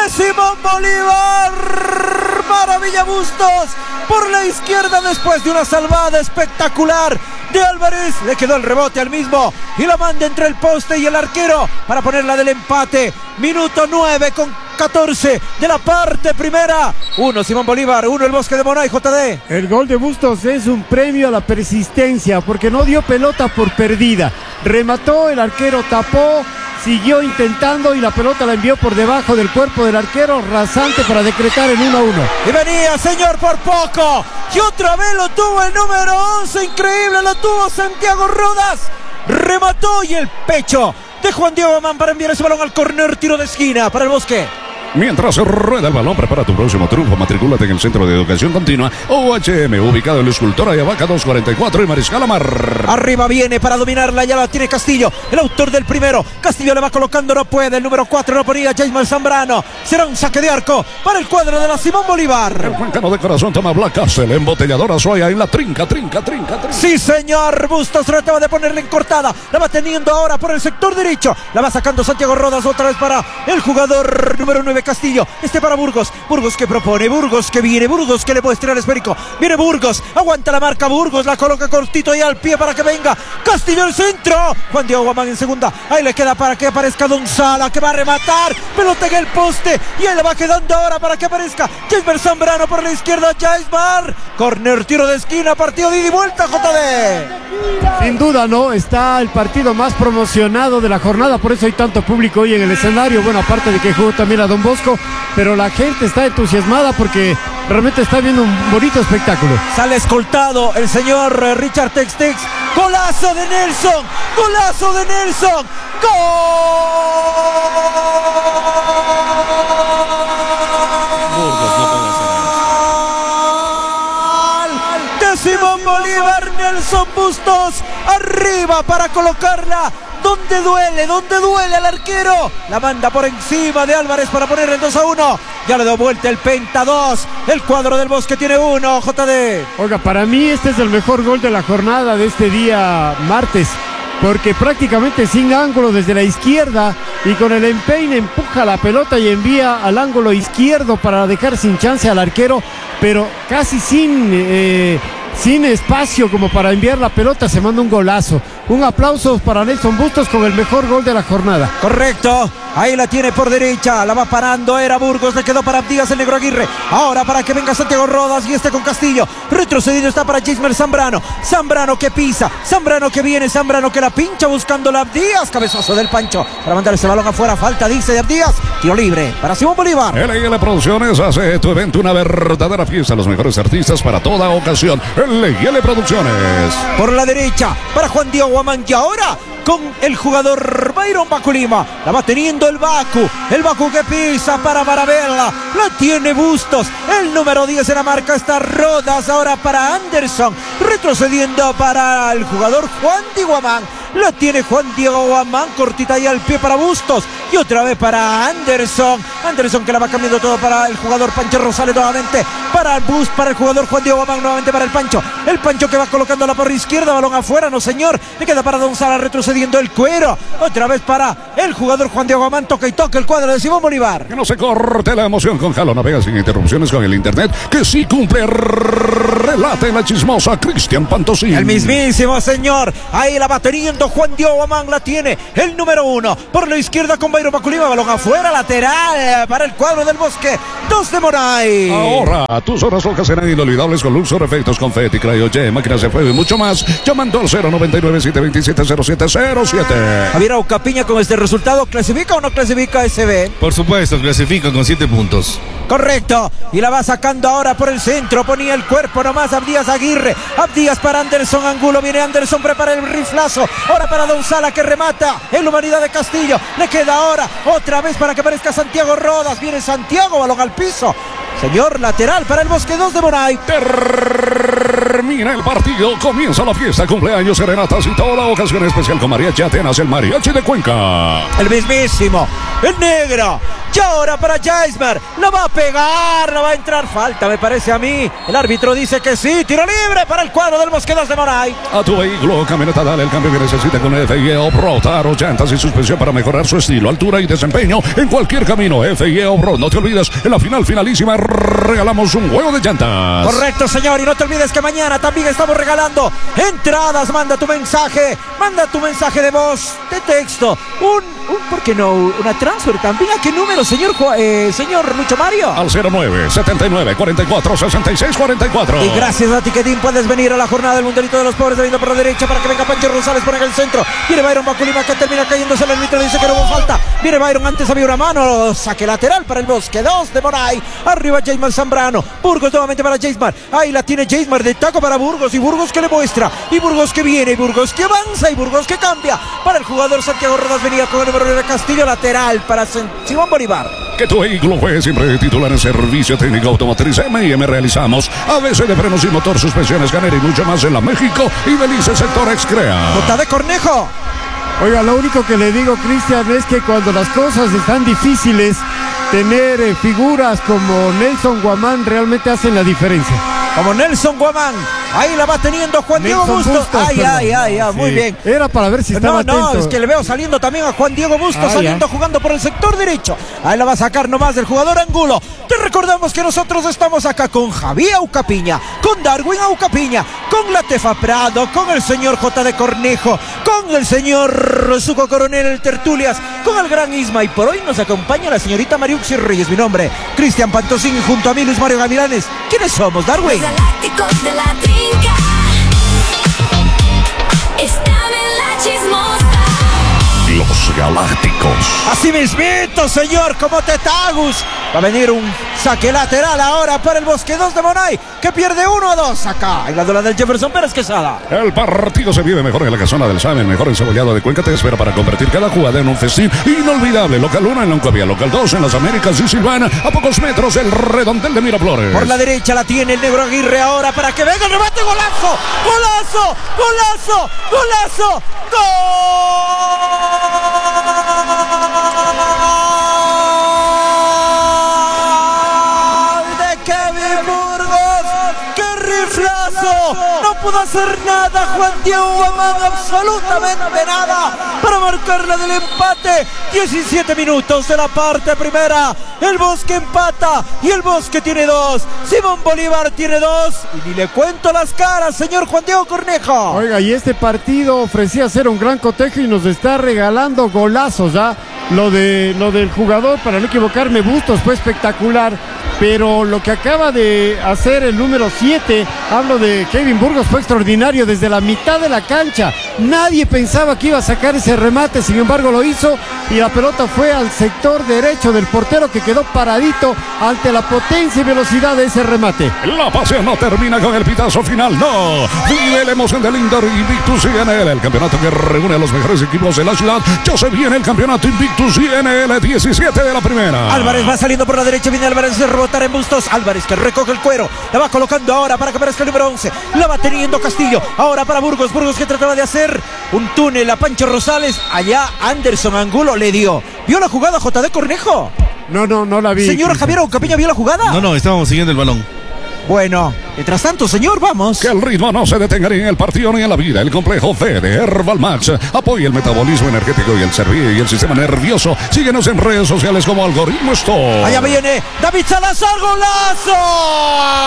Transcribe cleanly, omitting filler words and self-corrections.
de Simón Bolívar. Maravilla Bustos por la izquierda después de una salvada espectacular de Álvarez. Le quedó el rebote al mismo y la manda entre el poste y el arquero para ponerla del empate. Minuto 9 con 14 de la parte primera. 1 Simón Bolívar, 1 el Bosque de Monay, JD. El gol de Bustos es un premio a la persistencia porque no dio pelota por perdida. Remató, el arquero tapó, siguió intentando y la pelota la envió por debajo del cuerpo del arquero, rasante para decretar el 1-1. Y venía, señor, por poco. Y otra vez lo tuvo el número 11. Increíble, lo tuvo Santiago Rodas. Remató y el pecho de Juan Diego Amán para enviar ese balón al córner, tiro de esquina para el Bosque. Mientras se rueda el balón, prepara tu próximo triunfo. Matricúlate en el Centro de Educación Continua OHM, ubicado en la Escultora Ayabaca 244 y Mariscal Amar. Arriba viene para dominarla, ya la tiene Castillo, el autor del primero. Castillo le va colocando, no puede. El número 4 lo ponía Jaismal Zambrano. Será un saque de arco para el cuadro de la Simón Bolívar. El cuencano de corazón toma Black Castle, embotelladora Soya en la trinca. Sí, señor. Bustos trataba de ponerle en cortada. La va teniendo ahora por el sector derecho. La va sacando Santiago Rodas otra vez para el jugador número 9. Castillo, para Burgos que propone, Burgos que viene, Burgos que le puede estirar el esférico, viene Burgos, aguanta la marca Burgos, la coloca cortito y al pie para que venga Castillo el centro, Juan Diego Guamán en segunda, ahí le queda para que aparezca Don Sala que va a rematar, pelota en el poste y ahí le va quedando ahora para que aparezca Jaismer Zambrano por la izquierda, Jaismar, corner, tiro de esquina, partido de ida y vuelta, JD. Sin duda, ¿no? Está el partido más promocionado de la jornada, por eso hay tanto público hoy en el escenario. Bueno, aparte de que jugó también a Don Bosco, pero la gente está entusiasmada porque realmente está viendo un bonito espectáculo. Sale escoltado el señor Richard Tex-Tex. Golazo de Nelson, golazo de Nelson. ¡Gol! De Simón Bolívar, Nelson Bustos arriba para colocarla donde duele al arquero, la manda por encima de Álvarez para poner el 2-1, ya le dio vuelta el Penta 2, el cuadro del Bosque tiene 1, JD. Oiga, para mí este es el mejor gol de la jornada de este día martes, porque prácticamente sin ángulo desde la izquierda y con el empeine empuja la pelota y envía al ángulo izquierdo para dejar sin chance al arquero, pero casi sin espacio como para enviar la pelota, se manda un golazo. Un aplauso para Nelson Bustos con el mejor gol de la jornada. Correcto, ahí la tiene por derecha, la va parando, era Burgos, le quedó para Abdías el Negro Aguirre. Ahora para que venga Santiago Rodas y con Castillo. Retrocedido está para Jaismer Zambrano. Zambrano que pisa, Zambrano que viene, Zambrano que la pincha buscando la Abdías. Cabezazo del Pancho para mandar ese balón afuera, falta dice de Abdías. Tiro libre para Simón Bolívar. LL Producciones hace tu evento una verdadera fiesta. Los mejores artistas para toda ocasión. LL Producciones. Por la derecha para Juan Diego Guamán y ahora con el jugador Byron Baculima. La va teniendo el Bacu que pisa para Maravella. La tiene Bustos. El número 10 en la marca está Rodas. Ahora para Anderson. Retrocediendo para el jugador Juan Diego Guamán. La tiene Juan Diego Guamán. Cortita ahí al pie para Bustos. Y otra vez para Anderson. Anderson que la va cambiando todo para el jugador Pancho Rosales nuevamente. Para el bus, para el jugador Juan Diego Guamán. Nuevamente para el Pancho. El Pancho que va colocando la por izquierda. Balón afuera. No señor. Le queda para Don Sala retrocediendo el cuero. Otra vez para el jugador Juan Diego Guamán. Toca y toca el cuadro de Simón Bolívar. Que no se corte la emoción con Jalo. Navega sin interrupciones con el internet. Que sí cumple. Relate la chismosa Cristian Pantosín. El mismísimo señor. Ahí la va teniendo Juan Diego Guamán. La tiene el número 1. Por la izquierda con Byron Baculima. Balón afuera. Lateral para el cuadro del Bosque. 2 de Moray. Ahora tus horas rojas serán inolvidables con Luxor, efectos, confeti, cryojet, máquinas de fuego y mucho más. Llamando al 099-727-0707. Javier Aucapiña, con este resultado, ¿clasifica o no clasifica SB? Por supuesto, clasifica con 7 puntos. Correcto, y la va sacando ahora por el centro, ponía el cuerpo nomás Abdías Aguirre, Abdías para Anderson Angulo, viene Anderson, prepara el riflazo, ahora para Don Sala que remata en la humanidad de Castillo, le queda ahora otra vez para que aparezca Santiago Rodas, viene Santiago, balón al piso, señor, lateral para el Bosque 2 de Moray. Termina el partido, comienza la fiesta, cumpleaños, serenatas y toda ocasión especial con Mariachi Atenas, el mariachi de Cuenca. El mismísimo el negro. Y ahora para Geismar, la va a pegar, la va a entrar, falta me parece a mí. El árbitro dice que sí, tiro libre para el cuadro del Mosquedos de Moray. A tu vehículo, camioneta, dale el cambio que necesita con FIE Off-Road. Aro, llantas y suspensión para mejorar su estilo, altura y desempeño en cualquier camino. FIE Off-Road, no te olvides, en la finalísima regalamos un juego de llantas. Correcto, señor, y no te olvides que mañana también estamos regalando entradas. Manda tu mensaje de voz, de texto, ¿por qué no? Una transfer también. ¿A qué número, señor Lucho Mario? Al 09 79 44 66 44. Y gracias a Ticketín puedes venir a la jornada del Mundialito de los Pobres, veniendo por la derecha para que venga Pancho Rosales por en el centro. Viene Byron Baculima, que termina cayéndose el árbitro, dice que no hubo falta. Viene Byron, antes había una mano, saque lateral para el Bosque 2 de Moray. Arriba Geismar Zambrano, Burgos nuevamente para Geismar. Ahí la tiene Geismar, de taco para Burgos, y Burgos que le muestra, y Burgos que viene, y Burgos que avanza, y Burgos que cambia para el jugador Santiago Rodas. Venía con el número de Castillo, lateral para Simón Bolívar. Que tu vehículo fue siempre titular en servicio técnico automotriz. M&M realizamos ABS de frenos y motor, suspensiones, Ganera y mucho más en la México y Belice sector Excrea. J de Cornejo. Oiga, lo único que le digo, Cristian, es que cuando las cosas están difíciles, tener figuras como Nelson Guamán realmente hacen la diferencia. Como Nelson Guamán, ahí la va teniendo Juan Diego Bustos. Ay, muy bien. Era para ver si estaba atento. No, es que le veo saliendo también a Juan Diego Bustos, saliendo jugando por el sector derecho. Ahí la va a sacar nomás del jugador Angulo. Te recordamos que nosotros estamos acá con Javier Aucapiña, con Darwin Aucapiña, con la Tefa Prado, con el señor J de Cornejo, con el señor Suco Coronel, el Tertulias, con el gran Isma, y por hoy nos acompaña la señorita Mariuxi Reyes. Mi nombre, Cristian Pantosín, y junto a mí Luis Mario Gavilanes. ¿Quiénes somos, Darwin? Los Galácticos de la Trinca están en la chismosa. Los Galácticos. Así mismito, señor, como Tetagus. Va a venir un saque lateral ahora para el Bosque 2 de Moray, que pierde 1-2 acá en la duela del Jefferson Pérez Quesada. El partido se vive mejor en la casona del Samen, mejor encebollado de Cuenca te espera para convertir cada jugada en un festín inolvidable. Local 1 en Loncovia, local 2 en las Américas y Silvana, a pocos metros el redondel de Miraflores. Por la derecha la tiene el negro Aguirre ahora para que venga el remate. ¡Golazo! ¡Golazo! ¡Golazo! ¡Golazo! No pudo hacer nada Juan Diego Guamán, absolutamente nada, para marcarla del empate. 17 minutos de la parte primera. El Bosque empata y el Bosque tiene 2. Simón Bolívar tiene 2. Y ni le cuento las caras, señor Juan Diego Cornejo. Oiga, y este partido ofrecía ser un gran cotejo y nos está regalando golazos, ¿ah? Lo del jugador, para no equivocarme, Bustos, fue espectacular. Pero lo que acaba de hacer el número 7, hablo de Kevin Burgos, fue extraordinario desde la mitad de la cancha. Nadie pensaba que iba a sacar ese remate, sin embargo lo hizo, y la pelota fue al sector derecho del portero, que quedó paradito ante la potencia y velocidad de ese remate. La pasión no termina con el pitazo final, no. Vive la emoción del Inter Invictus INL, el campeonato que reúne a los mejores equipos de la ciudad. Ya se viene el campeonato Invictus INL 17 de la primera. Álvarez va saliendo por la derecha, viene Álvarez de rebotar en Bustos. Álvarez que recoge el cuero, la va colocando ahora para que aparezca el número 11. La va teniendo Castillo, ahora para Burgos. Burgos que trataba de hacer un túnel a Pancho Rosales. Allá Anderson Angulo le dio. ¿Vio la jugada J.D. Cornejo? No la vi. Señor Javier Aucapiña, ¿vio la jugada? No, estábamos siguiendo el balón. Bueno, mientras tanto, señor, vamos. Que el ritmo no se detenga ni en el partido ni en la vida. El complejo F de Herbal Max apoya el metabolismo energético y el servicio y el sistema nervioso. Síguenos en redes sociales como Algoritmo Store. Allá viene David Salazar, golazo.